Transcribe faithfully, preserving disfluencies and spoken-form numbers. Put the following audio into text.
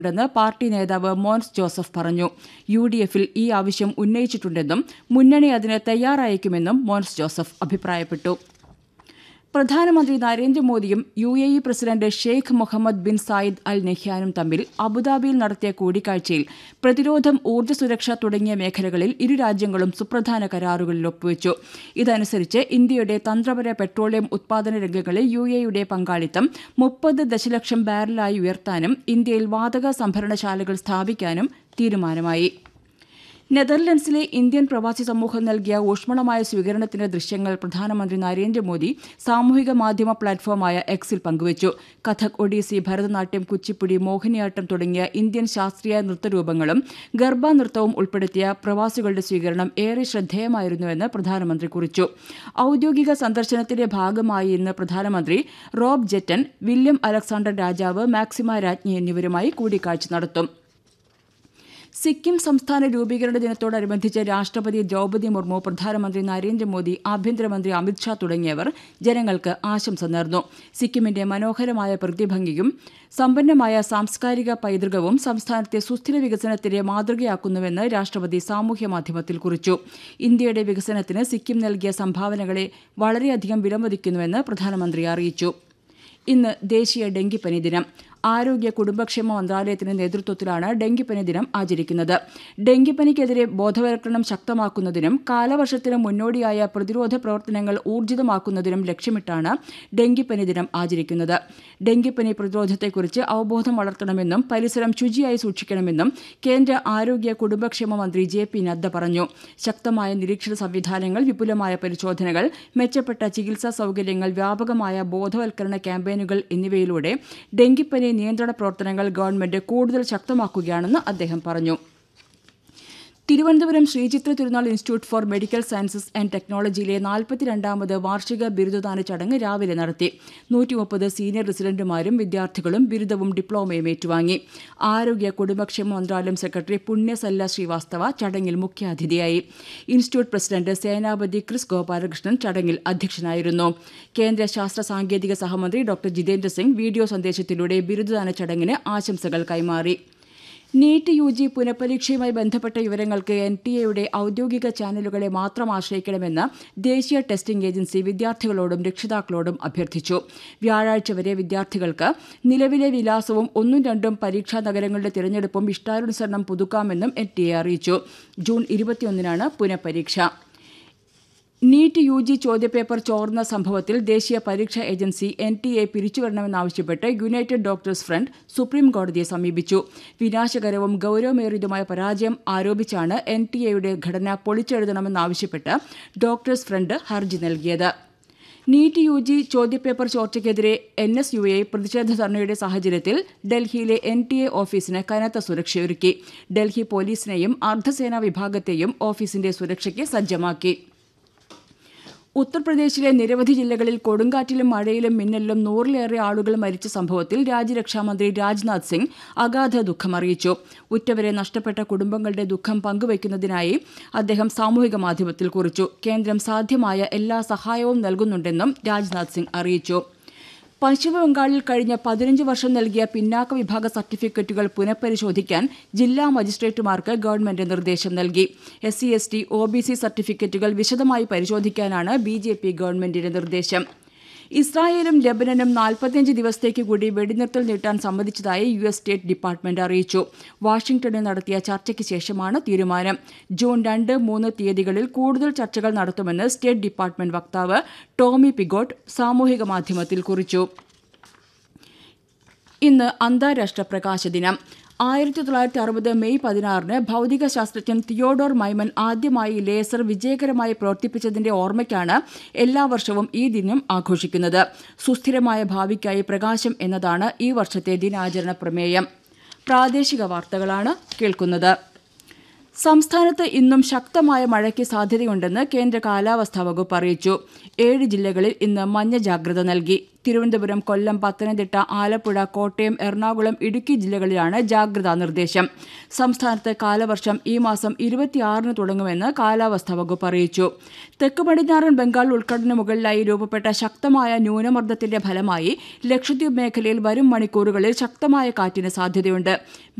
െന്ന് party നേതാവ് Mons Joseph പറഞ്ഞു. U D എഫിൽ ഈ ആവശ്യം ഉന്നയിച്ചിട്ടുണ്ടെന്നും മുന്നണി അതിന് തയ്യാറായേക്കുമെന്നും മോൻസ് ജോസഫ് അഭിപ്രായപ്പെട്ടു. പ്രധാനമന്ത്രി നരേന്ദ്രമോദിയും U A E president Sheikh Muhammad bin Zayed Al നഹ്യാനും തമ്മിൽ അബുദാബിയിൽ നടത്തിയ കൂടിക്കാഴ്ചയിൽ പ്രതിരോധം, ഊർജ്ജ സുരക്ഷ തുടങ്ങിയ മേഖലകളിൽ ഇരു രാജ്യങ്ങളും സുപ്രധാന കരാറുകളിൽ ഒപ്പുവച്ചു. ഇതനുസരിച്ച് ഇന്ത്യയുടെ തന്ത്രപര പെട്രോളിയം ഉത്പാദന രംഗങ്ങളിൽ യു എയുടെ പങ്കാളിത്തം മുപ്പത് ദശലക്ഷം ബാരലായി ഉയർത്താനും ഇന്ത്യയിൽ വാതക സംഭരണശാലകൾ സ്ഥാപിക്കാനും തീരുമാനമായി. നെതർലൻഡ്സിലെ ഇന്ത്യൻ പ്രവാസി സമൂഹം നൽകിയ ഊഷ്മളമായ സ്വീകരണത്തിന്റെ ദൃശ്യങ്ങൾ പ്രധാനമന്ത്രി നരേന്ദ്രമോദി സാമൂഹിക മാധ്യമ പ്ലാറ്റ്ഫോമായ എക്സിൽ പങ്കുവച്ചു. കഥക്, ഒഡീസി, ഭരതനാട്യം, കുച്ചിപ്പുടി, മോഹിനിയാട്ടം തുടങ്ങിയ ഇന്ത്യൻ ശാസ്ത്രീയ നൃത്തരൂപങ്ങളും ഗർഭ നൃത്തവും ഉൾപ്പെടുത്തിയ പ്രവാസികളുടെ സ്വീകരണം ഏറെ ശ്രദ്ധേയമായിരുന്നുവെന്ന് പ്രധാനമന്ത്രി കുറിച്ചു. ഔദ്യോഗിക സന്ദർശനത്തിന്റെ ഭാഗമായി ഇന്ന് പ്രധാനമന്ത്രി റോബ് ജെറ്റൻ, വില്യം അലക്സാണ്ടർ രാജാവ്, മാക്സിമ രാജ്ഞി എന്നിവരുമായി കൂടിക്കാഴ്ച നടത്തും. സിക്കിം സംസ്ഥാന രൂപീകരണ ദിനത്തോടനുബന്ധിച്ച് രാഷ്ട്രപതി ദ്രൌപദി മുർമു, പ്രധാനമന്ത്രി നരേന്ദ്രമോദി, ആഭ്യന്തരമന്ത്രി അമിത്ഷാ തുടങ്ങിയവർ ജനങ്ങൾക്ക് ആശംസ നേർന്നു. സിക്കിമിന്റെ മനോഹരമായ പ്രതിഭംഗിയും സമ്പന്നമായ സാംസ്കാരിക പൈതൃകവും സംസ്ഥാനത്തെ സുസ്ഥിര വികസനത്തിന്റെ മാതൃകയാക്കുന്നുവെന്ന് രാഷ്ട്രപതി സാമൂഹ്യമാധ്യമത്തിൽ കുറിച്ചു. ഇന്ത്യയുടെ വികസനത്തിന് സിക്കിം നൽകിയ സംഭാവനകളെ വളരെയധികം വിലമതിക്കുന്നുവെന്ന് പ്രധാനമന്ത്രി അറിയിച്ചു. ഇന്ന് ദേശീയ ഡെങ്കിപ്പനി ദിനം. ആരോഗ്യ കുടുംബക്ഷേമ മന്ത്രാലയത്തിന്റെ നേതൃത്വത്തിലാണ് ഡെങ്കിപ്പനി ദിനം ആചരിക്കുന്നത്. ഡെങ്കിപ്പനിക്കെതിരെ ബോധവൽക്കരണം ശക്തമാക്കുന്നതിനും കാലവർഷത്തിന് മുന്നോടിയായ പ്രതിരോധ പ്രവർത്തനങ്ങൾ ഊർജിതമാക്കുന്നതിനും ലക്ഷ്യമിട്ടാണ് ഡെങ്കിപ്പനി ദിനം ആചരിക്കുന്നത്. ഡെങ്കിപ്പനി പ്രതിരോധത്തെക്കുറിച്ച് അവബോധം വളർത്തണമെന്നും പരിസരം ശുചിയായി സൂക്ഷിക്കണമെന്നും കേന്ദ്ര ആരോഗ്യ കുടുംബക്ഷേമ മന്ത്രി ജെ പി നദ്ദ പറഞ്ഞു. ശക്തമായ നിരീക്ഷണ സംവിധാനങ്ങൾ, വിപുലമായ പരിശോധനകൾ, മെച്ചപ്പെട്ട ചികിത്സാ സൌകര്യങ്ങൾ, വ്യാപകമായ ബോധവൽക്കരണ ക്യാമ്പയിനുകൾ എന്നിവയിലൂടെ ഡെങ്കിപ്പനി നിയന്ത്രണ പ്രവർത്തനങ്ങൾ ഗവൺമെന്റ് കൂടുതൽ ശക്തമാക്കുകയാണെന്ന് അദ്ദേഹം പറഞ്ഞു. തിരുവനന്തപുരം ശ്രീചിത്ര തിരുനാൾ institute four medical sciences and ടെക്നോളജിയിലെ നാൽപ്പത്തിരണ്ടാമത് വാർഷിക ബിരുദദാന ചടങ്ങ് രാവിലെ നടത്തി. നൂറ്റി മുപ്പത് സീനിയർ റെസിഡന്റുമാരും വിദ്യാർത്ഥികളും ബിരുദവും ഡിപ്ലോമയും ഏറ്റുവാങ്ങി. ആരോഗ്യ കുടുംബക്ഷേമ മന്ത്രാലയം സെക്രട്ടറി പുണ്യസല്ല ശ്രീവാസ്തവ ചടങ്ങിൽ മുഖ്യാതിഥിയായി. ഇൻസ്റ്റിറ്റ്യൂട്ട് പ്രസിഡന്റ് സേനാപതി ക്രിസ് ഗോപാലകൃഷ്ണൻ ചടങ്ങിൽ അധ്യക്ഷനായിരുന്നു. കേന്ദ്ര ശാസ്ത്ര സാങ്കേതിക സഹമന്ത്രി ഡോക്ടർ ജിതേന്ദ്ര സിംഗ് വീഡിയോ സന്ദേശത്തിലൂടെ ബിരുദദാന ചടങ്ങിന് ആശംസകൾ കൈമാറി. നീറ്റ് യു ജി പുനഃപരീക്ഷയുമായി ബന്ധപ്പെട്ട വിവരങ്ങൾക്ക് എൻ ടി എയുടെ ഔദ്യോഗിക ചാനലുകളെ മാത്രം ആശ്രയിക്കണമെന്ന് ദേശീയ ടെസ്റ്റിംഗ് ഏജൻസി വിദ്യാർത്ഥികളോടും രക്ഷിതാക്കളോടും അഭ്യർത്ഥിച്ചു. വ്യാഴാഴ്ച വരെ വിദ്യാർത്ഥികൾക്ക് നിലവിലെ വിലാസവും ഒന്നും രണ്ടും പരീക്ഷാ നഗരങ്ങളുടെ തിരഞ്ഞെടുപ്പും ഇഷ്ടാനുസരണം പുതുക്കാമെന്നും എൻ ടി എ അറിയിച്ചു. ജൂൺ ഇരുപത്തിയൊന്നിനാണ് പുനഃപരീക്ഷ. നീറ്റ് യു ജി ചോദ്യപേപ്പർ ചോർന്ന സംഭവത്തിൽ ദേശീയ പരീക്ഷാ agency N T A പിരിച്ചുവിടണമെന്നാവശ്യപ്പെട്ട് United doctors front supreme കോടതിയെ സമീപിച്ചു. വിനാശകരവും ഗൌരവമേറിയതുമായ പരാജയം ആരോപിച്ചാണ് എൻ ടി എയുടെ ഘടന പൊളിച്ചെഴുതണമെന്നാവശ്യപ്പെട്ട് ഡോക്ടേഴ്സ് ഫ്രണ്ട് ഹർജി നൽകിയത്. നീറ്റ് യു ജി ചോദ്യപേപ്പർ ചോർച്ചയ്ക്കെതിരെ എൻ എസ് യു ഐ പ്രതിഷേധ ധർണയുടെ സാഹചര്യത്തിൽ ഡൽഹിയിലെ എൻ ടി എ ഓഫീസിന് കനത്ത സുരക്ഷയൊരുക്കി. ഡൽഹി പോലീസിനെയും അർദ്ധസേനാ വിഭാഗത്തെയും ഓഫീസിന്റെ സുരക്ഷയ്ക്ക് സജ്ജമാക്കി. ഉത്തർപ്രദേശിലെ നിരവധി ജില്ലകളിൽ കൊടുങ്കാറ്റിലും മഴയിലും മിന്നലിലും നൂറിലേറെ ആളുകൾ മരിച്ച സംഭവത്തിൽ രാജ്യരക്ഷാമന്ത്രി രാജ്നാഥ് സിംഗ് അഗാധ ദുഃഖമറിയിച്ചു. ഉറ്റവരെ നഷ്ടപ്പെട്ട കുടുംബങ്ങളുടെ ദുഃഖം പങ്കുവയ്ക്കുന്നതിനായി അദ്ദേഹം സാമൂഹിക മാധ്യമത്തിൽ കുറിച്ചു. കേന്ദ്രം സാധ്യമായ എല്ലാ സഹായവും നൽകുന്നുണ്ടെന്നും രാജ്നാഥ് സിംഗ് അറിയിച്ചു. പശ്ചിമബംഗാളിൽ കഴിഞ്ഞ പതിനഞ്ച് വർഷം നൽകിയ പിന്നാക്ക വിഭാഗ സർട്ടിഫിക്കറ്റുകൾ പുനഃപരിശോധിക്കാൻ ജില്ലാ മജിസ്ട്രേറ്റുമാർക്ക് ഗവൺമെന്റ് നിർദ്ദേശം നൽകി. S C S T, O B C സർട്ടിഫിക്കറ്റുകൾ വിശദമായി പരിശോധിക്കാനാണ് ബി ജെ പി ഗവൺമെന്റിന്റെ നിർദ്ദേശം. ഇസ്രായേലും ലബനനും നാൽപ്പത്തിയഞ്ച് ദിവസത്തേക്ക് കൂടി വെടിനിർത്തൽ നീട്ടാൻ സമ്മതിച്ചതായി യു എസ് സ്റ്റേറ്റ് ഡിപ്പാർട്ട്മെന്റ് അറിയിച്ചു. വാഷിംഗ്ടണിൽ നടത്തിയ ചർച്ചയ്ക്ക് ശേഷമാണ് തീരുമാനം. ജൂൺ രണ്ട്, മൂന്ന് തീയതികളിൽ കൂടുതൽ ചർച്ചകൾ നടത്തുമെന്ന് സ്റ്റേറ്റ് ഡിപ്പാർട്ട്മെന്റ് വക്താവ് ടോമി പിഗോട്ട് സാമൂഹിക മാധ്യമത്തിൽ കുറിച്ചു. ഇന്ന് അന്താരാഷ്ട്ര പ്രകാശ ദിനം. ആയിരത്തി തൊള്ളായിരത്തി അറുപത് മെയ് പതിനാറിന് ഭൗതിക ശാസ്ത്രജ്ഞൻ തിയോഡോർ മൈമൻ ആദ്യമായി ലേസർ വിജയകരമായി പ്രവർത്തിപ്പിച്ചതിന്റെ ഓർമ്മയ്ക്കാണ് എല്ലാ വർഷവും ഈ ദിനം ആഘോഷിക്കുന്നത്. സുസ്ഥിരമായ ഭാവിക്കായി പ്രകാശം എന്നതാണ് ഈ വർഷത്തെ ദിനാചരണ പ്രമേയം. പ്രാദേശിക വാർത്തകളാണ് കേൾക്കുന്നത്. സംസ്ഥാനത്ത് ഇന്നും ശക്തമായ മഴയ്ക്ക് സാധ്യതയുണ്ടെന്ന് കേന്ദ്ര കാലാവസ്ഥാ വകുപ്പ് അറിയിച്ചു. ഏഴ് ജില്ലകളിൽ ഇന്ന് മഞ്ഞ ജാഗ്രത നൽകി. തിരുവനന്തപുരം, കൊല്ലം, പത്തനംതിട്ട, ആലപ്പുഴ, കോട്ടയം, എറണാകുളം, ഇടുക്കി ജില്ലകളിലാണ് ജാഗ്രതാ നിർദ്ദേശം. സംസ്ഥാനത്ത് കാലവർഷം ഈ മാസം ഇരുപത്തിയാറിന് തുടങ്ങുമെന്ന് കാലാവസ്ഥാ വകുപ്പ് അറിയിച്ചു. തെക്ക് പടിഞ്ഞാറൻ ബംഗാൾ ഉൾക്കടലിന് മുകളിലായി രൂപപ്പെട്ട ശക്തമായ ന്യൂനമർദ്ദത്തിന്റെ ഫലമായി ലക്ഷദ്വീപ് മേഖലയിൽ വരും മണിക്കൂറുകളിൽ ശക്തമായ കാറ്റിന് സാധ്യതയുണ്ട്.